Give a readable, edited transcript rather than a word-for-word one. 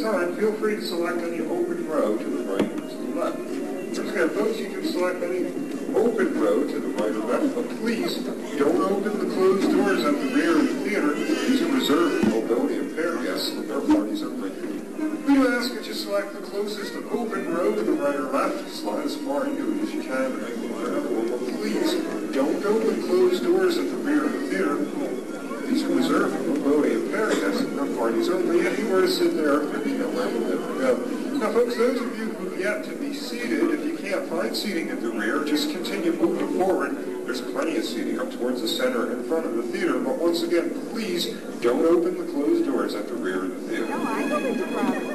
time, feel free to select any open row to the right or to the left. Once again, folks, you can select any open row to the right or left, but please don't open the closed doors at the rear of the theater. These are reserved for mobility impaired guests and their parties only. We do ask that you select the closest open row to the right or left, slide as far you as you can. Please don't open closed doors at the rear of the theater. These are reserved for mobility impaired guests and their parties only. Anywhere to sit there, there'll be nowhere for them to go. Now, folks, those of you who have yet to be seated, if you can't find seating at the rear, just continue moving forward. There's plenty of seating up towards the center in front of the theater, but once again, please don't open the closed doors at the rear of the theater. No, I don't think